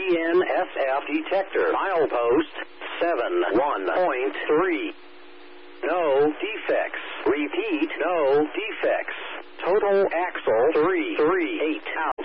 BNSF detector. Milepost 71.3. No defects. Repeat, no defects. Total axle 338 out.